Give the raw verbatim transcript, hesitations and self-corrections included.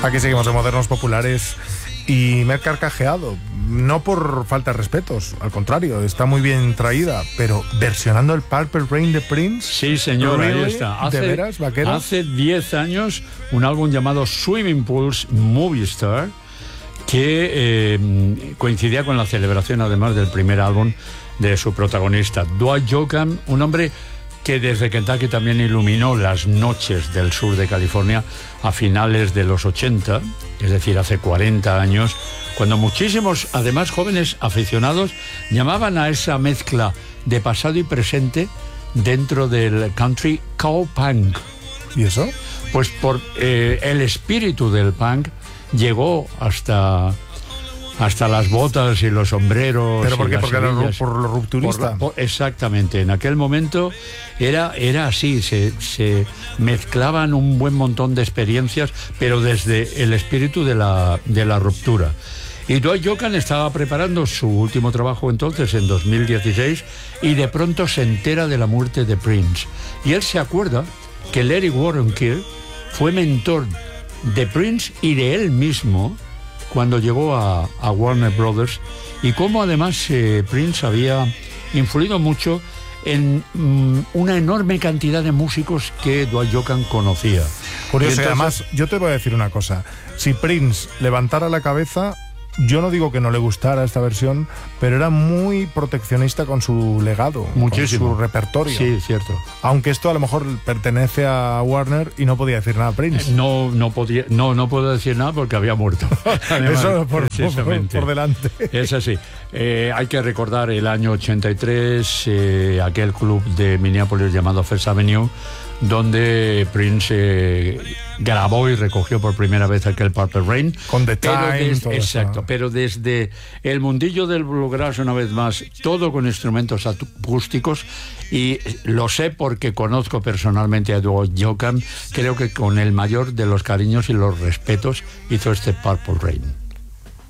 Aquí seguimos de Modernos Populares y me he carcajeado, no por falta de respetos, al contrario, está muy bien traída, pero versionando el Purple Rain de Prince. Sí, señor, really? ahí está. Hace, ¿De veras, vaquero? Hace diez años, un álbum llamado Swimming Pools Movie Star, que eh, coincidía con la celebración, además, del primer álbum de su protagonista, Dwight Yoakam, un hombre que desde Kentucky también iluminó las noches del sur de California a finales de los ochenta, es decir, hace cuarenta años, cuando muchísimos, además jóvenes aficionados, llamaban a esa mezcla de pasado y presente dentro del country cowpunk. ¿Y eso? Pues por eh, el espíritu del punk llegó hasta... hasta las botas y los sombreros. ¿Pero por qué? Las Porque era hebillas. por lo rupturista. Por, por, exactamente. En aquel momento era, era así. Se, se mezclaban un buen montón de experiencias, pero desde el espíritu de la, de la ruptura. Y Dwight Yoakam estaba preparando su último trabajo entonces, en dos mil dieciséis, y de pronto se entera de la muerte de Prince. Y él se acuerda que Larry Warren Kidd fue mentor de Prince y de él mismo cuando llegó a, a Warner Brothers, y cómo además eh, Prince había influido mucho en mm, una enorme cantidad de músicos que Dwight Yoakam conocía. Curioso, Y entonces, además, yo te voy a decir una cosa. Si Prince levantara la cabeza, yo no digo que no le gustara esta versión, pero era muy proteccionista con su legado, muchísimo. con su repertorio. Sí, cierto. Aunque esto a lo mejor pertenece a Warner y no podía decir nada a Prince. No, no podía, no, no puedo decir nada porque había muerto. Además, eso por, por, por delante. Es así. Eh, hay que recordar el año ochenta y tres, eh, aquel club de Minneapolis llamado First Avenue, donde Prince eh, grabó y recogió por primera vez aquel Purple Rain. Con The Time, pero desde, todo exacto, eso. pero desde el mundillo del bluegrass, una vez más, todo con instrumentos acústicos, y lo sé porque conozco personalmente a Dwight Yoakam, creo que con el mayor de los cariños y los respetos hizo este Purple Rain.